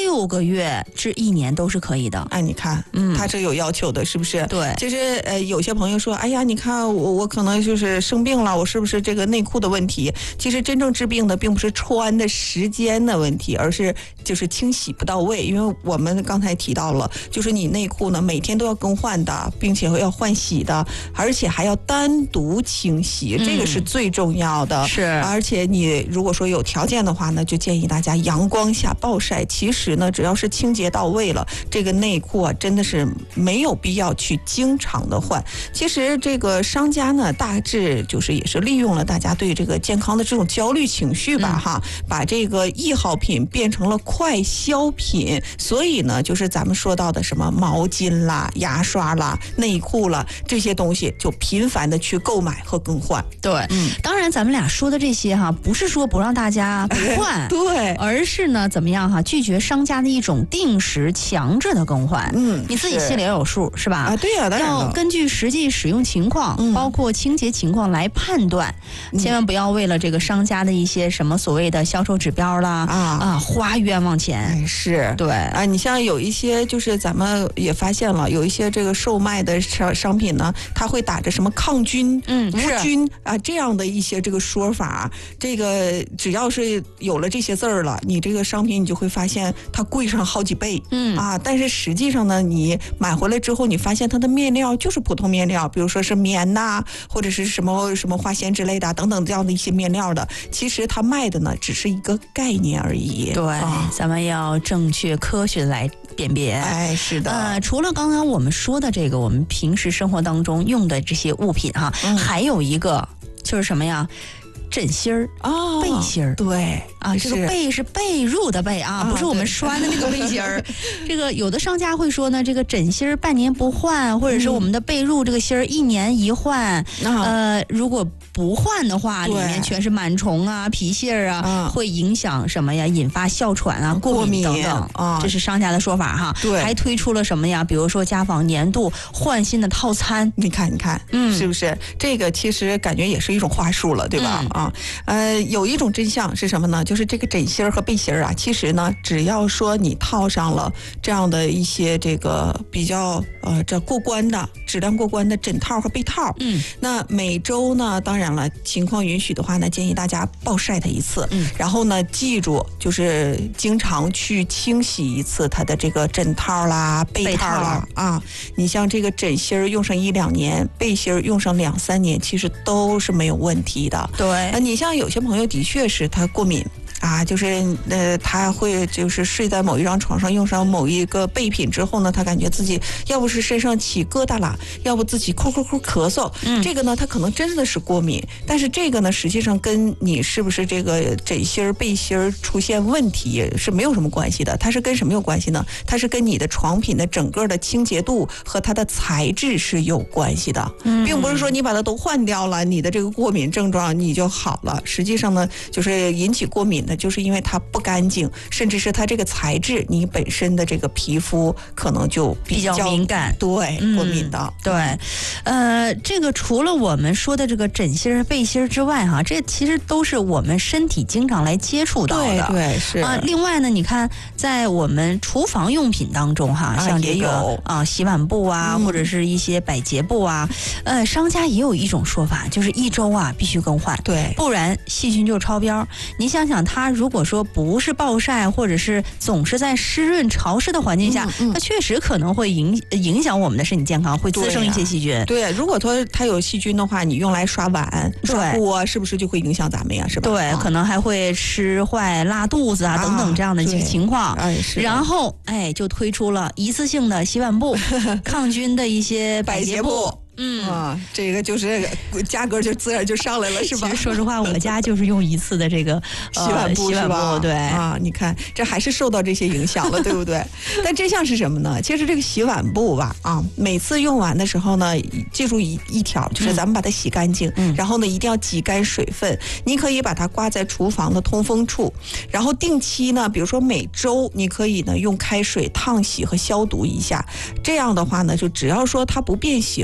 6个月至1年都是可以的。 哎，你看，他这有要求的，是不是？ 对， 其实有些朋友说，哎呀，你看我可能就是生病了，我是不是这个内裤的问题？其实真正治病的并不是穿的时间的问题，而是就是清洗不到位。因为我们刚才提到了，就是你内裤呢每天都要更换的，并且要换洗的，而且还要单独清洗，这个是最重要的。 是， 而且你如果说有条件的话呢，就建议大家阳光下暴晒。其实呢，只要是清洁到位了，这个内裤啊真的是没有必要去经常的换。其实这个商家呢，大致就是也是利用了大家对这个健康的这种焦虑情绪吧，把这个易耗品变成了快消品。所以呢，就是咱们说到的什么毛巾啦、牙刷啦、内裤啦这些东西，就频繁的去购买和更换。 对，当然咱们俩说的这些不是说不让大家不换， 对， 而是呢怎么样拒绝商家的一种定时强制的更换。你自己心里要有数，是吧？ 啊，对呀，当然了， 要根据实际使用情况，包括清洁情况来判断，千万不要为了这个商家的一些什么所谓的销售指标啦花冤枉钱。 是，对啊，你像有一些就是咱们也发现了，有一些这个售卖的商品呢，它会打着什么抗菌、无菌啊这样的一些这个说法。这个只要是有了这些字儿了，你这个商品你就会发现它贵上好几倍。但是实际上呢，你买回来之后，你发现它的面料就是普通面料，比如说是棉呐，或者是什么花纤之类的等等这样的一些面料的，其实它卖的呢只是一个概念而已。 对，咱们要正确科学来辨别。 哎，是的。 除了刚刚我们说的这个，我们平时生活当中用的这些物品还有一个就是什么呀？枕芯儿背心儿， 对这个被是被褥的被不是我们拴的那个背心儿。这个有的商家会说呢，这个枕芯儿半年不换，或者是我们的被褥这个芯儿1年一换。如果不换的话，里面全是螨虫皮屑会影响什么呀？引发哮喘过敏等等这是商家的说法对，还推出了什么呀？比如说家纺年度换新的套餐。 你看，是不是？这个其实感觉也是一种话术了，对吧？有一种真相是什么呢？就是这个枕芯儿和背心儿其实呢，只要说你套上了这样的一些这个比较这过关的质量过关的枕套和被套，那每周呢，当然了，情况允许的话呢，建议大家暴晒它一次，然后呢，记住就是经常去清洗一次它的这个枕套啦、被套啦你像这个枕芯儿用上1-2年，背心儿用上2-3年，其实都是没有问题的。 对。 你像有些朋友的确是他过敏就是他会就是睡在某一张床上，用上某一个备品之后呢，他感觉自己要不是身上起疙瘩了，要不自己哭咳嗽，这个呢他可能真的是过敏，但是这个呢实际上跟你是不是这个枕芯儿背心儿出现问题是没有什么关系的。它是跟什么有关系呢？它是跟你的床品的整个的清洁度和它的材质是有关系的，并不是说你把它都换掉了，你的这个过敏症状你就好了。实际上呢，就是引起过敏就是因为它不干净，甚至是它这个材质，你本身的这个皮肤可能就比较敏感， 对，过敏的。 对，这个除了我们说的这个枕芯、背心之外这其实都是我们身体经常来接触到的。 对，是。 另外呢，你看在我们厨房用品当中像这个洗碗布或者是一些百洁布商家也有一种说法，就是1周必须更换， 对， 不然细菌就超标。你想想，它如果说不是暴晒，或者是总是在湿润潮湿的环境下，它确实可能会影响我们的身体健康，会滋生一些细菌。 对，如果说它有细菌的话，你用来刷碗、刷布是不是就会影响咱们呀？是吧？ 对，可能还会吃坏、拉肚子等等这样的情况。然后就推出了一次性的洗碗布、抗菌的一些百洁布。 这个就是价格就自然就上来了，是吧？ 其实说实话，我家就是用一次的这个洗碗布，是吧？ 对你看这还是受到这些影响了，对不对？但真相是什么呢？其实这个洗碗布每次用完的时候呢，记住一条，就是咱们把它洗干净，然后呢一定要挤干水分。你可以把它挂在厨房的通风处，然后定期呢，比如说每周，你可以呢用开水烫洗和消毒一下。这样的话呢，就只要说它不变形，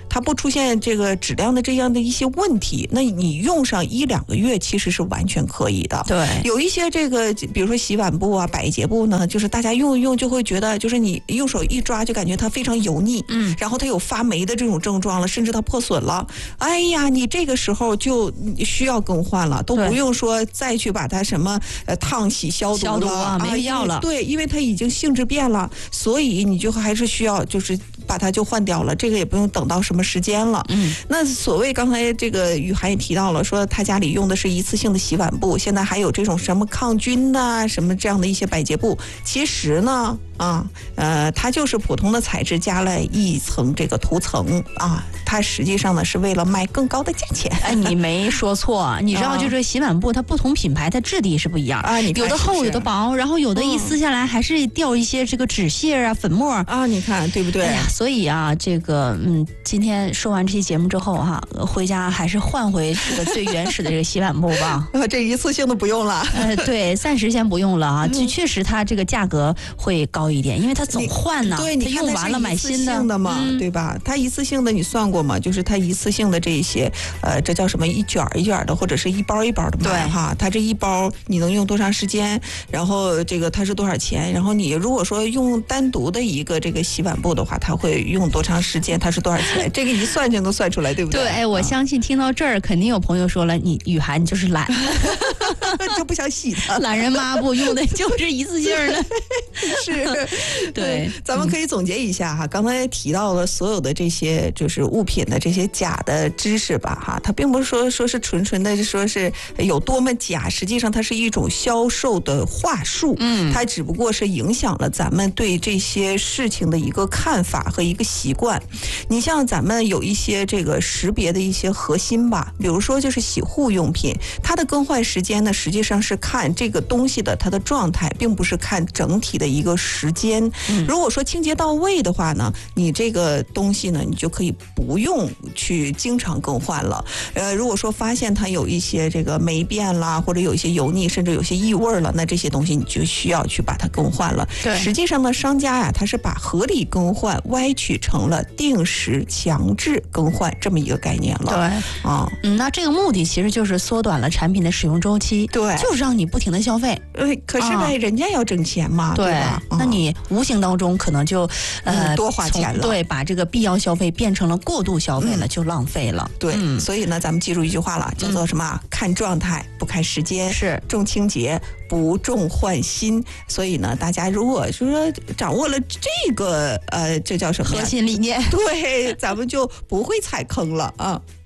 它不出现这个质量的这样的一些问题，那你用上1-2个月其实是完全可以的。 对， 有一些这个比如说洗碗布啊、百洁布呢，就是大家用一用就会觉得，就是你用手一抓就感觉它非常油腻，然后它有发霉的这种症状了，甚至它破损了。哎呀，你这个时候就需要更换了，都不用说再去把它什么烫洗消毒了， 没必要了。 对，因为它已经性质变了，所以你就还是需要就是把它就换掉了，这个也不用等到什么时间了。那所谓刚才这个雨涵也提到了，说他家里用的是一次性的洗碗布，现在还有这种什么抗菌呐、什么这样的一些百洁布，其实呢它就是普通的材质加了一层这个涂层啊，它实际上呢是为了卖更高的价钱。 哎，你没说错，你知道就是洗碗布它不同品牌它质地是不一样啊，有的厚有的薄，然后有的一撕下来还是掉一些这个纸屑啊、粉末啊，你看对不对？ 哎呀，所以啊，这个今天说完这期节目之后哈，回家还是换回这个最原始的这个洗碗布吧。 这一次性的不用了。 对，暂时先不用了啊，确实它这个价格会高一点，因为它总换呢。 对，你用完了买新的嘛，对吧？它一次性的你算过吗？就是它一次性的这一些，这叫什么一卷一卷的，或者是一包一包的买哈。它这一包你能用多长时间？然后这个它是多少钱？然后你如果说用单独的一个这个洗碗布的话，它会用多长时间？它是多少钱？这个一算就能算出来，对不对？ 对，哎，我相信听到这儿，肯定有朋友说了，你雨涵你就是懒， 就不想洗它， 懒人抹布用的就是一次性的。 是， 对， 咱们可以总结一下哈，刚才提到了所有的这些就是物品的这些假的知识吧哈，它并不是说是纯的说是有多么假，实际上它是一种销售的话术，它只不过是影响了咱们对这些事情的一个看法和一个习惯。你像咱们有一些这个识别的一些核心吧，比如说就是洗护用品，它的更换时间呢，实际上是看这个东西的它的状态，并不是看整体的一个时间。如果说清洁到位的话呢，你这个东西呢，你就可以不用去经常更换了。如果说发现它有一些这个霉变啦，或者有一些油腻，甚至有些异味了，那这些东西你就需要去把它更换了。 对， 实际上呢，商家呀，它是把合理更换歪曲成了定时强制更换这么一个概念了。 对，那这个目的其实就是缩短了产品的使用周期， 对， 就是让你不停的消费。 可是呗，人家要挣钱嘛，对吧？ 那你无形当中可能就多花钱了， 对，把这个必要消费变成了过度消费了，就浪费了。 对，所以呢，咱们记住一句话了，叫做什么？看状态，不看时间， 是重清洁，不重换新。所以呢，大家如果说掌握了这个这叫什么核心理念， 对，咱们就不会踩坑了啊。